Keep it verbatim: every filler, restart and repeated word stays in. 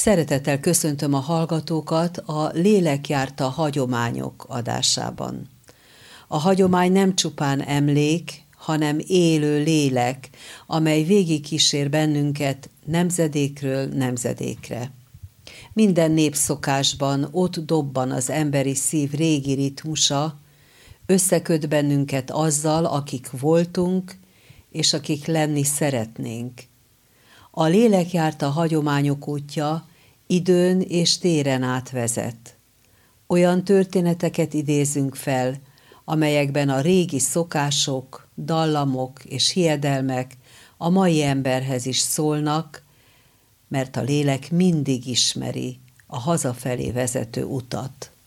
Szeretettel köszöntöm a hallgatókat a Lélek járta hagyományok adásában. A hagyomány nem csupán emlék, hanem élő lélek, amely végigkísér bennünket nemzedékről nemzedékre. Minden népszokásban ott dobban az emberi szív régi ritmusa, összeköt bennünket azzal, akik voltunk, és akik lenni szeretnénk. A lélek járta hagyományok útja időn és téren átvezet. Olyan történeteket idézünk fel, amelyekben a régi szokások, dallamok és hiedelmek a mai emberhez is szólnak, mert a lélek mindig ismeri a hazafelé vezető utat.